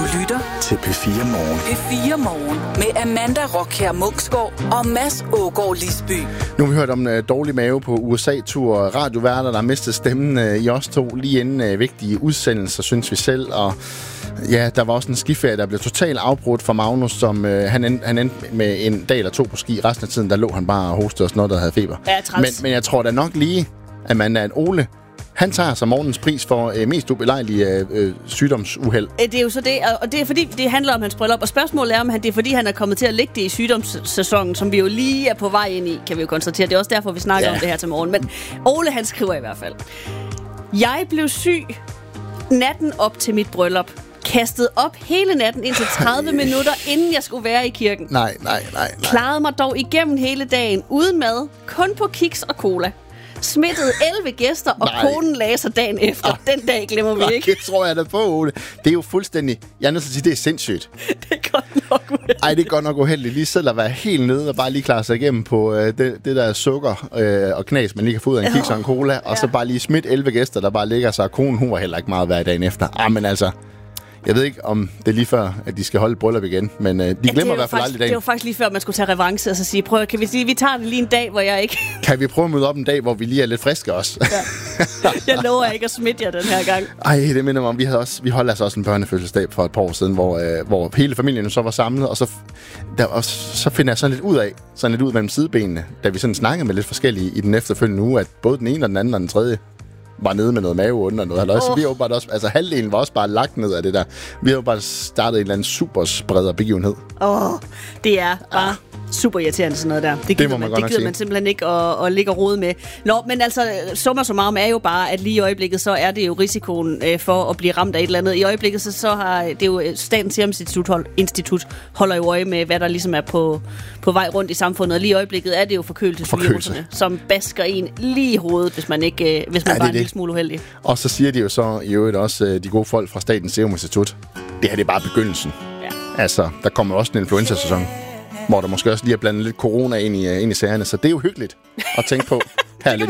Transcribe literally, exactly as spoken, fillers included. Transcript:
lytter til P fire Morgen. P fire Morgen med Amanda Rockher Munksgaard og Mads Ågaard Lisby. Nu har vi hørt om uh, dårlig mave på U S A-tur, radioværter, der har mistet stemmen uh, i os to lige inden uh, vigtige udsendelser, synes vi selv. Og ja, der var også en skiferie, der blev totalt afbrudt for Magnus, som uh, han, end, han endte med en dag eller to på ski. Resten af tiden, der lå han bare og hostede og snot og havde feber. Ja, men, men jeg tror da nok lige, at man er en Ole. Han tager sig morgens pris for øh, mest ubelejlige øh, sygdomsuheld. Det er jo så det, og det er fordi, det handler om hans bryllup. Og spørgsmålet er, om han, det er fordi, han er kommet til at ligge det i sygdomssæsonen, som vi jo lige er på vej ind i, kan vi jo konstatere. Det er også derfor, vi snakker ja. om det her til morgen. Men Ole, han skriver i hvert fald: Jeg blev syg natten op til mit bryllup. Kastet op hele natten indtil tredive minutter, inden jeg skulle være i kirken. Nej, nej, nej, nej. Klarede mig dog igennem hele dagen, uden mad, kun på kiks og cola. Smittede elleve gæster, og Nej. konen lagde sig dagen efter. Ah. Den dag glemmer vi ikke. Det tror jeg da på, Ole. Det er jo fuldstændig... Jeg er nødt til at sige, det er sindssygt. Det er godt nok uheldigt. Ej, det er godt nok uheldigt. Lige selv at være helt nede og bare lige klare sig igennem på øh, det, det der sukker øh, og knas, man lige kan få ud af en kiks og en cola. Og ja. så bare lige smidt elleve gæster, der bare ligger sig. Og konen, hun var heller ikke meget hver dagen efter. Ah, men altså... Jeg ved ikke, om det er lige før, at de skal holde bryllup igen, men øh, de ja, glemmer i hvert fald aldrig dagen. Det var faktisk lige før, man skulle tage revanche og så sige, prøv, kan vi sige, vi tager det lige en dag, hvor jeg ikke... Kan vi prøve at møde op en dag, hvor vi lige er lidt friske også? Ja. Jeg lover ikke at smitte jer den her gang. Ej, det minder mig om, vi havde også, vi holdt altså også en børnefødselsdag for et par år siden, hvor, øh, hvor hele familien så var samlet, og så, der, og så finder jeg sådan lidt ud af, sådan lidt ud mellem sidebenene, da vi sådan snakkede med lidt forskellige i den efterfølgende uge, at både den ene og den anden og den tredje var nede med noget mave under noget. Oh. Så vi var bare også, altså halvdelen var også bare lagt ned af det der. Vi havde jo bare startet en eller anden super spreder begivenhed. Åh, oh, det er bare ah. super irriterende sådan noget der. Det gider, det man, man, det gider man simpelthen ikke at, at ligge og rode med. Nå, men altså, summa summarum er jo bare, at lige i øjeblikket, så er det jo risikoen øh, for at blive ramt af et eller andet. I øjeblikket, så, så har det jo Statens Serum Institut, hold, Institut holder jo øje med, hvad der ligesom er på, på vej rundt i samfundet. Og lige i øjeblikket er det jo forkølelsesviruserne, som basker en lige i hovedet, hvis man, ikke, øh, hvis man ja, bare er en lille smule uheldig. Og så siger de jo så i øvrigt også, øh, de gode folk fra Statens Serum Institut, det her det er bare begyndelsen. Ja. Altså, der kommer også en influenza-sæson, hvor der måske også lige er blandet lidt corona ind i, ind i sagerne, så det er jo hyggeligt at tænke på her lidt